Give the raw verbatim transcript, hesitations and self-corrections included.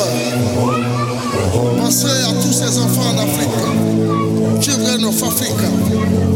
Pensez à tous ces enfants en Afrique, children of Africa.